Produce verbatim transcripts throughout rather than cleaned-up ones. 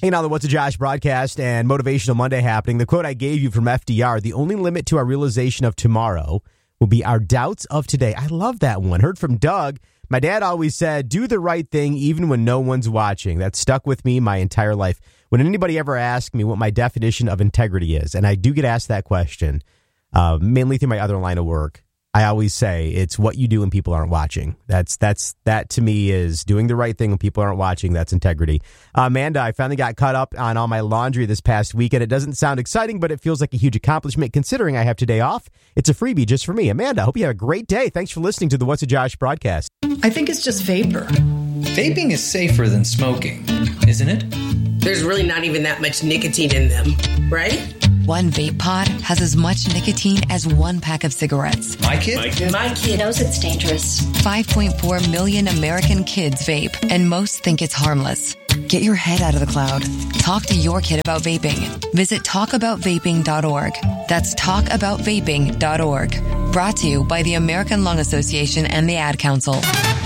Hanging on the What's a Josh broadcast and Motivational Monday happening. The quote I gave you from F D R, the only limit to our realization of tomorrow will be our doubts of today. I love that one. Heard from Doug. My dad always said, do the right thing even when no one's watching. That stuck with me my entire life. When anybody ever asks me what my definition of integrity is, and I do get asked that question, uh, mainly through my other line of work, I always say it's what you do when people aren't watching. That's that's that to me is doing the right thing when people aren't watching. That's integrity. Uh, Amanda, I finally got caught up on all my laundry this past week, and it doesn't sound exciting, but it feels like a huge accomplishment considering I have today off. It's a freebie just for me. Amanda, I hope you have a great day. Thanks for listening to the What's a Josh broadcast. I think it's just vapor. Vaping is safer than smoking, isn't it? There's really not even that much nicotine in them, right? One vape pod has as much nicotine as one pack of cigarettes. My kid? My kid, My kid knows it's dangerous. five point four million American kids vape, and most think it's harmless. Get your head out of the cloud. Talk to your kid about vaping. Visit talk about vaping dot org. That's talk about vaping dot org. Brought to you by the American Lung Association and the Ad Council.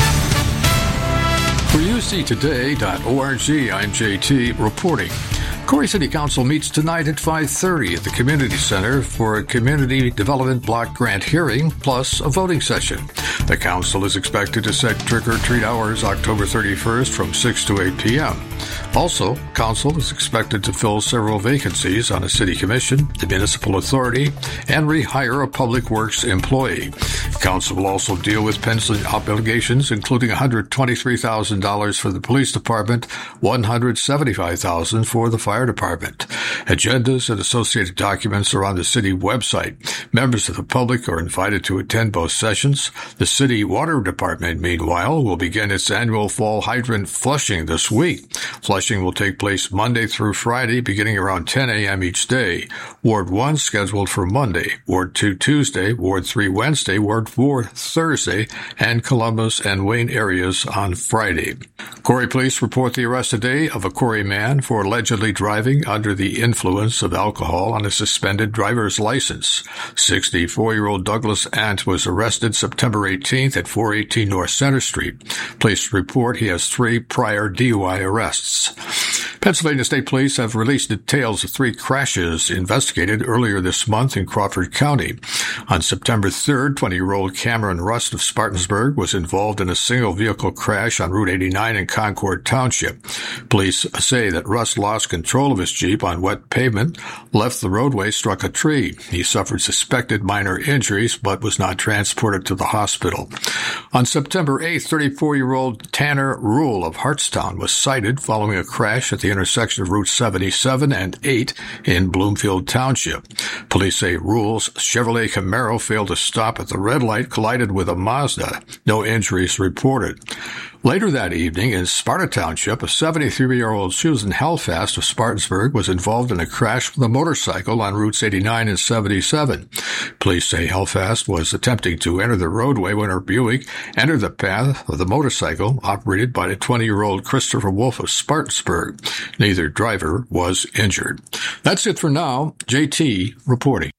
For U C today dot org, I'm J T reporting. Corey City Council meets tonight at five thirty at the Community Center for a Community Development Block Grant hearing plus a voting session. The council is expected to set trick-or-treat hours October thirty-first from six to eight p.m. Also, council is expected to fill several vacancies on a city commission, the municipal authority, and rehire a public works employee. Council will also deal with pension obligations, including one hundred twenty-three thousand dollars for the police department, one hundred seventy-five thousand dollars for the fire department. Agendas and associated documents are on the city website. Members of the public are invited to attend both sessions. The city water department, meanwhile, will begin its annual fall hydrant flushing this week. Flushing will take place Monday through Friday, beginning around ten a.m. each day. Ward one scheduled for Monday, Ward two Tuesday, Ward three Wednesday, Ward four Thursday, and Columbus and Wayne areas on Friday. Corey police report the arrest today of a Corey man for allegedly driving under the influence of alcohol on a suspended driver's license. sixty-four-year-old Douglas Ant was arrested September eighteenth at four eighteen North Center Street. Police report he has three prior D U I arrests. Pennsylvania State Police have released details of three crashes investigated earlier this month in Crawford County. On September third, twenty-year-old Cameron Rust of Spartansburg was involved in a single-vehicle crash on Route eighty-nine in Concord Township. Police say that Rust lost control of his Jeep on wet pavement, left the roadway, struck a tree. He suffered suspected minor injuries, but was not transported to the hospital. On September eighth, thirty-four-year-old Tanner Rule of Hartstown was cited following a crash at the intersection of Route seventy-seven and eight in Bloomfield Township. Police say Rule's Chevrolet Camaro failed to stop at the red light, collided with a Mazda. No injuries reported. Later that evening in Sparta Township, a seventy-three-year-old Susan Helfast of Spartansburg was involved in a crash with a motorcycle on Routes eighty-nine and seventy-seven. Police say Helfast was attempting to enter the roadway when her Buick entered the path of the motorcycle operated by the twenty-year-old Christopher Wolf of Spartansburg. Neither driver was injured. That's it for now. J T reporting.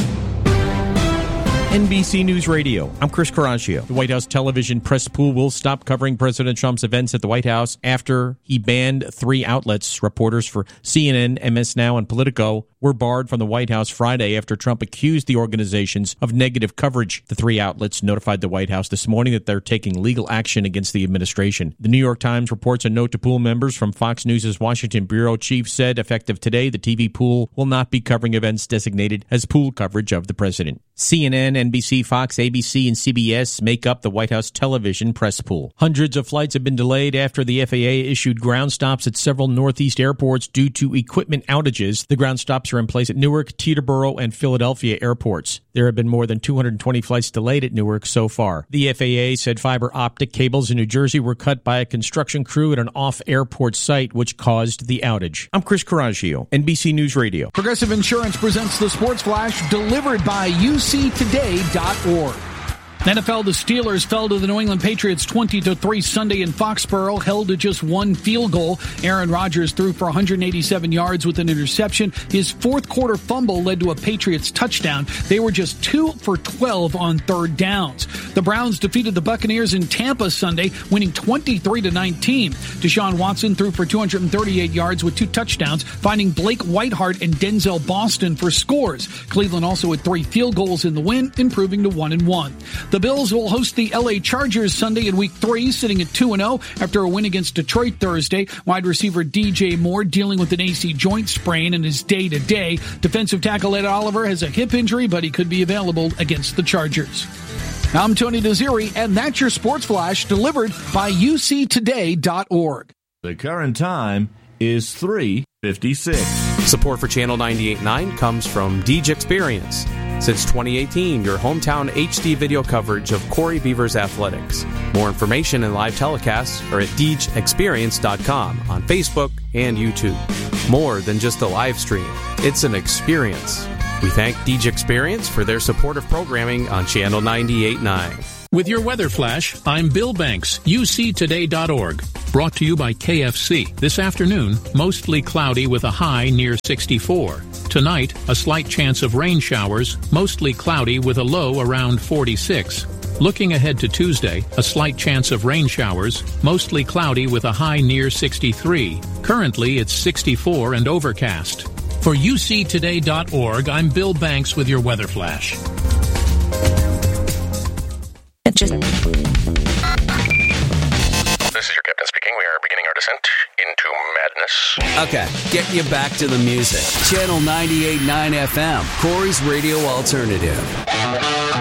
N B C News Radio. I'm Chris Caraccio. The White House television press pool will stop covering President Trump's events at the White House after he banned three outlets. Reporters for C N N, M S Now, and Politico were barred from the White House Friday after Trump accused the organizations of negative coverage. The three outlets notified the White House this morning that they're taking legal action against the administration. The New York Times reports a note to pool members from Fox News' Washington bureau chief said, effective today, the T V pool will not be covering events designated as pool coverage of the president. C N N, N B C, Fox, A B C, and C B S make up the White House television press pool. Hundreds of flights have been delayed after the F A A issued ground stops at several Northeast airports due to equipment outages. The ground stops are in place at Newark, Teterboro, and Philadelphia airports. There have been more than two hundred twenty flights delayed at Newark so far. The F A A said fiber optic cables in New Jersey were cut by a construction crew at an off-airport site, which caused the outage. I'm Chris Caraccio, N B C News Radio. Progressive Insurance presents the Sports Flash, delivered by U C today dot org. N F L, the Steelers fell to the New England Patriots twenty to three Sunday in Foxborough, held to just one field goal. Aaron Rodgers threw for one hundred eighty-seven yards with an interception. His fourth quarter fumble led to a Patriots touchdown. They were just two for twelve on third downs. The Browns defeated the Buccaneers in Tampa Sunday, winning twenty-three to nineteen. Deshaun Watson threw for two hundred thirty-eight yards with two touchdowns, finding Blake Whiteheart and Denzel Boston for scores. Cleveland also had three field goals in the win, improving to one and one. The Bills will host the L A Chargers Sunday in Week three, sitting at two and oh after a win against Detroit Thursday. Wide receiver D J Moore dealing with an A C joint sprain in his day-to-day. Defensive tackle Ed Oliver has a hip injury, but he could be available against the Chargers. I'm Tony Desiri, and that's your Sports Flash delivered by U C today dot org. The current time is three fifty-six. Support for Channel ninety-eight point nine comes from Deej Experience. Since twenty eighteen, your hometown H D video coverage of Corey Beavers athletics. More information and live telecasts are at deej experience dot com on Facebook and YouTube. More than just a live stream, it's an experience. We thank Deej Experience for their support of programming on Channel ninety-eight point nine. With your weather flash, I'm Bill Banks, U C today dot org. Brought to you by K F C. This afternoon, mostly cloudy with a high near sixty-four. Tonight, a slight chance of rain showers, mostly cloudy with a low around forty-six. Looking ahead to Tuesday, a slight chance of rain showers, mostly cloudy with a high near sixty-three. Currently, it's sixty-four and overcast. For U C today dot org, I'm Bill Banks with your weather flash. It just... This is your captain speaking. We are beginning our descent into madness. Okay, get you back to the music. Channel ninety-eight point nine F M, Corey's Radio Alternative.